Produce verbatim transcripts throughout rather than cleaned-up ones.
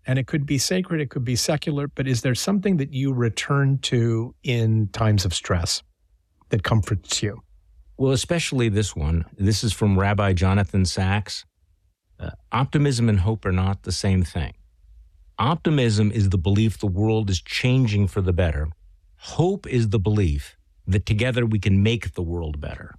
And it could be sacred, it could be secular, but is there something that you return to in times of stress that comforts you? Well, especially this one. This is from Rabbi Jonathan Sacks. Uh, optimism and hope are not the same thing. Optimism is the belief the world is changing for the better. Hope is the belief that together we can make the world better.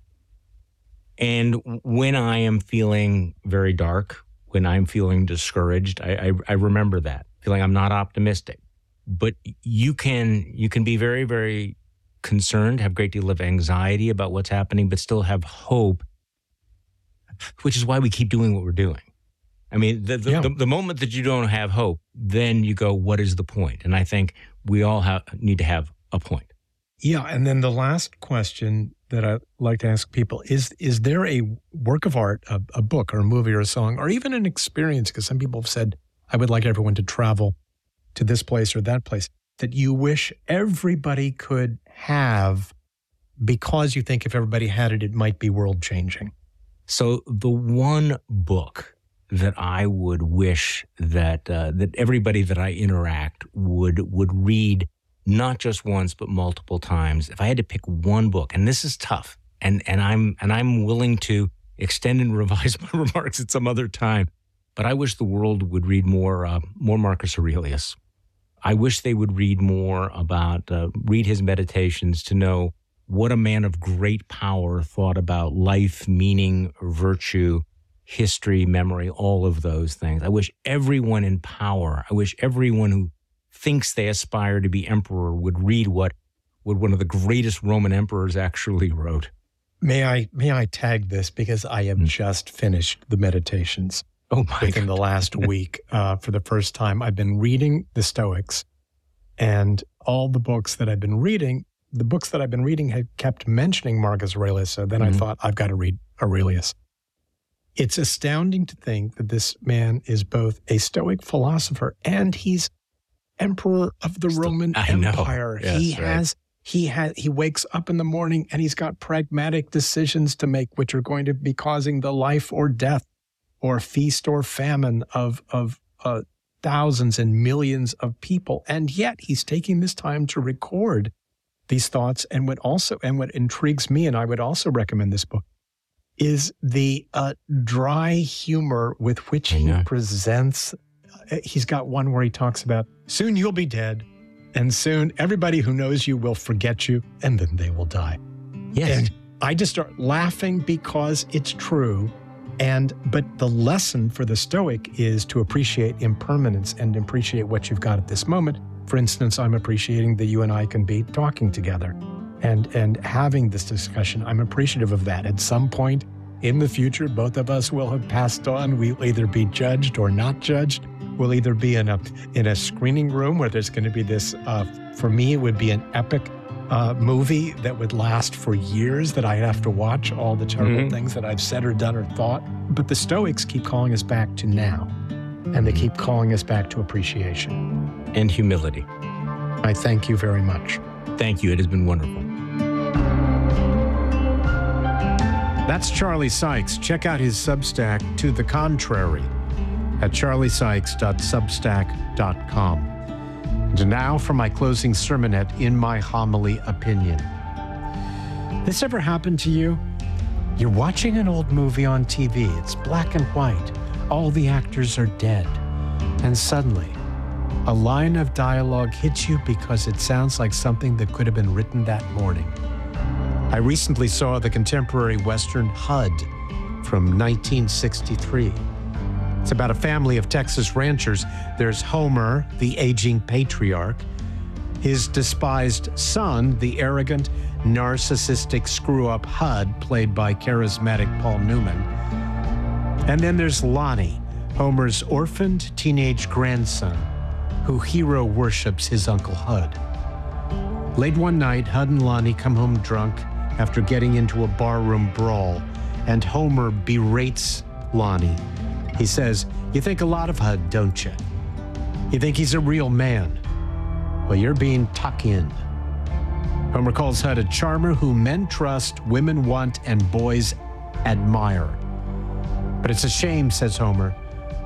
And when I am feeling very dark, when I'm feeling discouraged, I, I, I remember that, feeling I'm not optimistic. But you can you can be very, very concerned, have a great deal of anxiety about what's happening, but still have hope, which is why we keep doing what we're doing. I mean, the the, yeah. the, the moment that you don't have hope, then you go, what is the point? And I think we all have, need to have a point. Yeah, and then the last question that I like to ask people is, is there a work of art, a, a book or a movie or a song, or even an experience, because some people have said, I would like everyone to travel to this place or that place, that you wish everybody could have because you think if everybody had it, it might be world-changing? So the one book that I would wish that uh, that everybody that I interact would would read, not just once but multiple times. If I had to pick one book, and this is tough, and and I'm and I'm willing to extend and revise my remarks at some other time, but I wish the world would read more uh, more Marcus Aurelius. I wish they would read more about uh, read his meditations to know what a man of great power thought about life, meaning, virtue, history, memory, all of those things. I wish everyone in power, I wish everyone who thinks they aspire to be emperor would read what, what one of the greatest Roman emperors actually wrote. May I may I tag this, because I have mm. just finished the Meditations. Oh my within God. the last week uh, for the first time. I've been reading the Stoics, and all the books that I've been reading, the books that I've been reading had kept mentioning Marcus Aurelius. So then mm-hmm. I thought, I've got to read Aurelius. It's astounding to think that this man is both a Stoic philosopher and he's emperor of the Roman I Empire. Yes, he right. has he has he wakes up in the morning and he's got pragmatic decisions to make, which are going to be causing the life or death or feast or famine of of uh, thousands and millions of people. And yet he's taking this time to record these thoughts. And what also and what intrigues me, and I would also recommend this book, is the uh, dry humor with which he presents. He's got one where he talks about, soon you'll be dead, and soon everybody who knows you will forget you, and then they will die. Yes. And I just start laughing because it's true. And but the lesson for the Stoic is to appreciate impermanence and appreciate what you've got at this moment. For instance, I'm appreciating that you and I can be talking together and and having this discussion. I'm appreciative of that. At some point in the future, both of us will have passed on. We'll either be judged or not judged. We'll either be in a in a screening room where there's going to be this, uh, for me, it would be an epic uh, movie that would last for years, that I'd have to watch all the terrible mm-hmm. things that I've said or done or thought. But the Stoics keep calling us back to now, and they keep calling us back to appreciation. And humility. I thank you very much. Thank you. It has been wonderful. That's Charlie Sykes. Check out his Substack, To the Contrary, at charlie sykes dot substack dot com. And now for my closing sermonette, In My Homily Opinion. This ever happened to you? You're watching an old movie on T V. It's black and white. All the actors are dead. And suddenly, a line of dialogue hits you because it sounds like something that could have been written that morning. I recently saw the contemporary Western H U D from nineteen sixty-three. It's about a family of Texas ranchers. There's Homer, the aging patriarch, his despised son, the arrogant, narcissistic screw-up H U D, played by charismatic Paul Newman. And then there's Lonnie, Homer's orphaned teenage grandson, who hero worships his Uncle Hud. Late one night, Hud and Lonnie come home drunk after getting into a barroom brawl, and Homer berates Lonnie. He says, "You think a lot of Hud, don't you? You think he's a real man? Well, you're being tuck in." Homer calls Hud a charmer who men trust, women want, and boys admire. "But it's a shame," says Homer,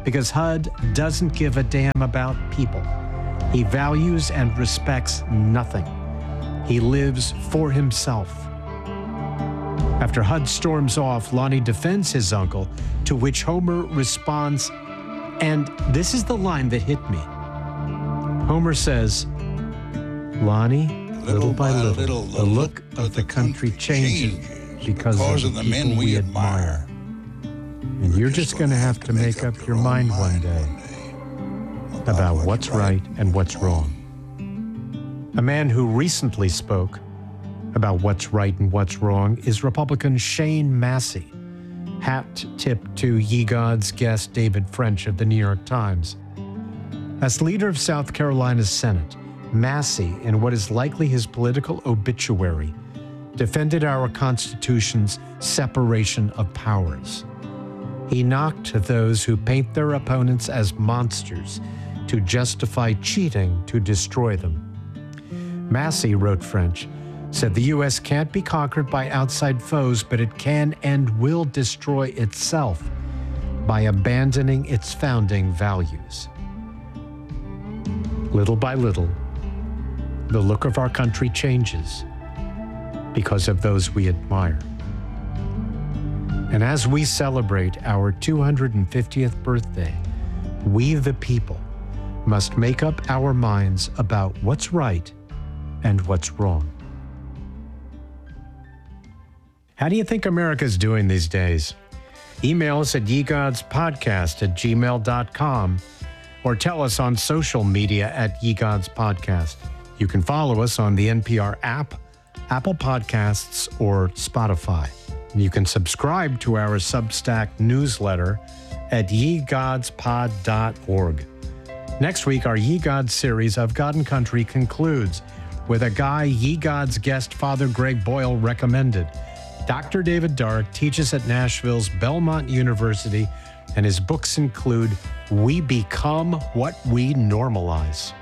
because H U D doesn't give a damn about people. He values and respects nothing. He lives for himself. After H U D storms off, Lonnie defends his uncle, to which Homer responds, and this is the line that hit me. Homer says, Lonnie, little, little by little, little the look of, of the country, country changes because, because of the, of the men we admire. And you're just going to have to make up your mind one day about what's right and what's wrong. A man who recently spoke about what's right and what's wrong is Republican Shane Massey. Hat tipped to Ye Gods guest David French of the New York Times. As leader of South Carolina's Senate, Massey, in what is likely his political obituary, defended our Constitution's separation of powers. He knocked those who paint their opponents as monsters to justify cheating to destroy them. Massey, wrote French, said the U S can't be conquered by outside foes, but it can and will destroy itself by abandoning its founding values. Little by little, the look of our country changes because of those we admire. And as we celebrate our two hundred fiftieth birthday, we the people must make up our minds about what's right and what's wrong. How do you think America's doing these days? Email us at yegodspodcast at gmail dot com or tell us on social media at yegodspodcast. You can follow us on the N P R app, Apple Podcasts, or Spotify. You can subscribe to our Substack newsletter at ye gods pod dot org. Next week, our Ye Gods series of God and Country concludes with a guy Ye Gods guest Father Greg Boyle recommended. Doctor David Dark teaches at Nashville's Belmont University, and his books include We Become What We Normalize.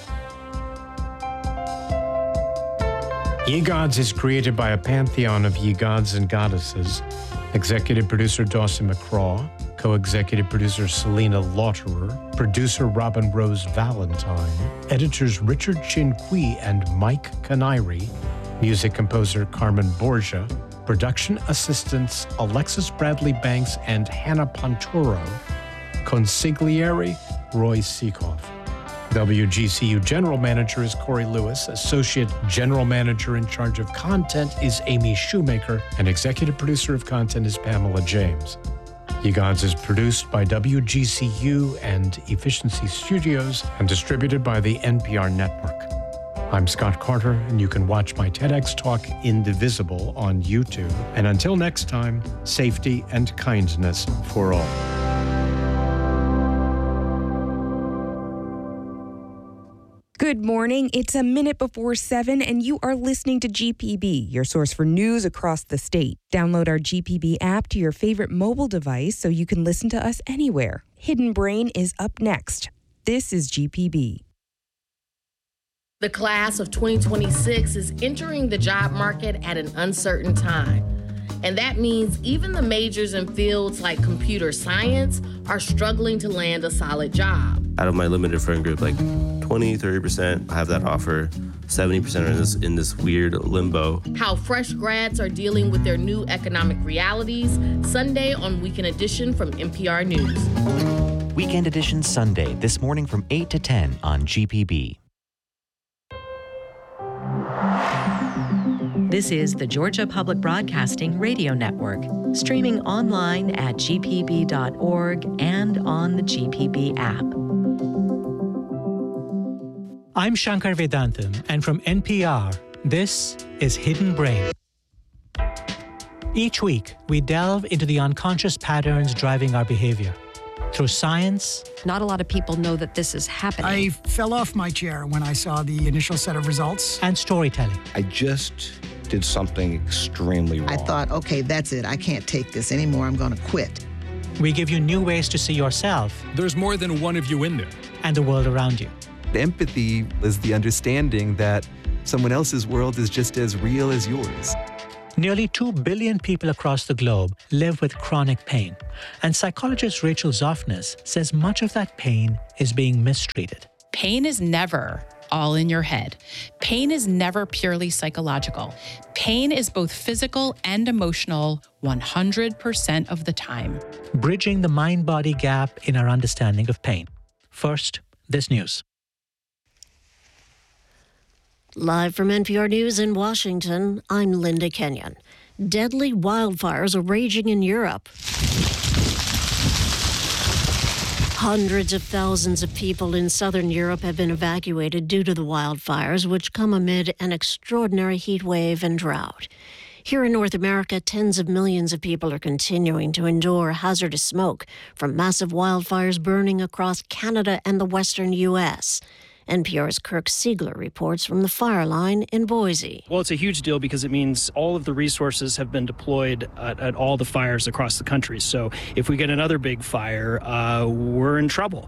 Ye Gods is created by a pantheon of ye gods and goddesses. Executive producer Dawson McCraw, co-executive producer Selena Lauterer, producer Robin Rose Valentine, editors Richard Chin Kui and Mike Canary, music composer Carmen Borgia, production assistants Alexis Bradley Banks and Hannah Ponturo, consigliere Roy Seekoff. W G C U General Manager is Corey Lewis. Associate General Manager in charge of content is Amy Shoemaker. And Executive Producer of Content is Pamela James. Ye Gods is produced by W G C U and Efficiency Studios and distributed by the N P R Network. I'm Scott Carter, and you can watch my TEDx talk Indivisible on YouTube. And until next time, safety and kindness for all. Good morning. It's a minute before seven, and you are listening to G P B, your source for news across the state. Download our G P B app to your favorite mobile device so you can listen to us anywhere. Hidden Brain is up next. This is G P B. The class of twenty twenty-six is entering the job market at an uncertain time. And that means even the majors in fields like computer science are struggling to land a solid job. Out of my limited friend group, like twenty, thirty percent have that offer. seventy percent are in this, in this weird limbo. How fresh grads are dealing with their new economic realities, Sunday on Weekend Edition from N P R News. Weekend Edition Sunday, this morning from eight to ten on G P B. This is the Georgia Public Broadcasting Radio Network, streaming online at g p b dot org and on the G P B app. I'm Shankar Vedantam, and from N P R, this is Hidden Brain. Each week, we delve into the unconscious patterns driving our behavior. Through science. Not a lot of people know that this is happening. I fell off my chair when I saw the initial set of results. And storytelling. I just did something extremely wrong. I thought, okay, that's it. I can't take this anymore. I'm going to quit. We give you new ways to see yourself. There's more than one of you in there. And the world around you. Empathy is the understanding that someone else's world is just as real as yours. Nearly two billion people across the globe live with chronic pain, and psychologist Rachel Zoffness says much of that pain is being mistreated. Pain is never all in your head. Pain is never purely psychological. Pain is both physical and emotional one hundred percent of the time. Bridging the mind-body gap in our understanding of pain. First, this news. Live from N P R News in Washington, I'm Linda Kenyon. Deadly wildfires are raging in Europe. Hundreds of thousands of people in southern Europe have been evacuated due to the wildfires, which come amid an extraordinary heat wave and drought. Here in North America, tens of millions of people are continuing to endure hazardous smoke from massive wildfires burning across Canada and the western U S N P R's Kirk Siegler reports from the fire line in Boise. Well, it's a huge deal because it means all of the resources have been deployed at, at all the fires across the country. So if we get another big fire, uh, we're in trouble.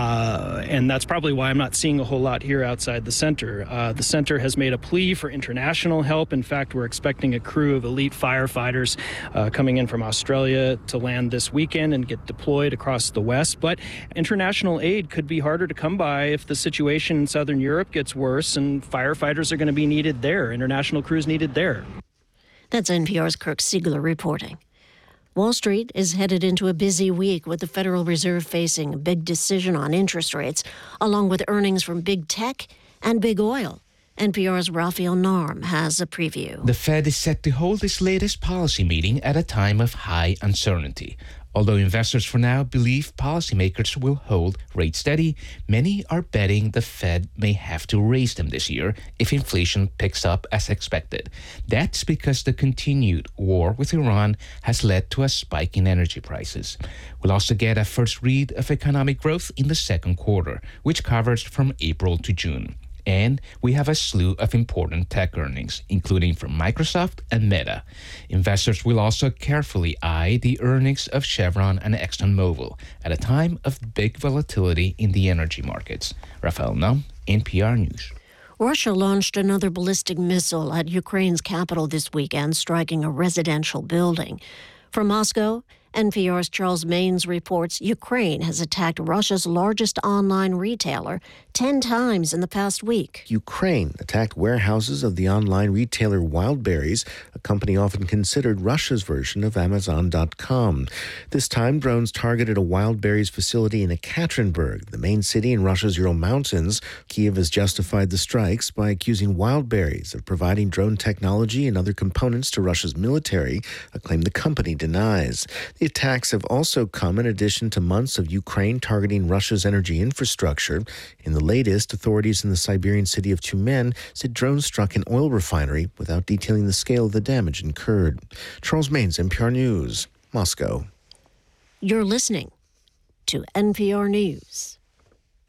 Uh, and that's probably why I'm not seeing a whole lot here outside the center. Uh, the center has made a plea for international help. In fact, we're expecting a crew of elite firefighters uh, coming in from Australia to land this weekend and get deployed across the West. But international aid could be harder to come by if the situation in southern Europe gets worse, and firefighters are going to be needed there, international crews needed there. That's N P R's Kirk Siegler reporting. Wall Street is headed into a busy week with the Federal Reserve facing a big decision on interest rates, along with earnings from big tech and big oil. N P R's Raphael Narm has a preview. The Fed is set to hold its latest policy meeting at a time of high uncertainty. Although investors for now believe policymakers will hold rates steady, many are betting the Fed may have to raise them this year if inflation picks up as expected. That's because the continued war with Iran has led to a spike in energy prices. We'll also get a first read of economic growth in the second quarter, which covers from April to June. And we have a slew of important tech earnings, including from Microsoft and Meta. Investors will also carefully eye the earnings of Chevron and ExxonMobil at a time of big volatility in the energy markets. Raphael Narm, N P R News. Russia launched another ballistic missile at Ukraine's capital this weekend, striking a residential building. From Moscow, N P R's Charles Maynes reports Ukraine has attacked Russia's largest online retailer ten times in the past week. Ukraine attacked warehouses of the online retailer Wildberries, a company often considered Russia's version of Amazon dot com. This time, drones targeted a Wildberries facility in Ekaterinburg, the main city in Russia's Ural Mountains. Kyiv has justified the strikes by accusing Wildberries of providing drone technology and other components to Russia's military, a claim the company denies. The attacks have also come in addition to months of Ukraine targeting Russia's energy infrastructure. In the latest, authorities in the Siberian city of Tyumen said drones struck an oil refinery without detailing the scale of the damage incurred. Charles Maynes, N P R News, Moscow. You're listening to N P R News.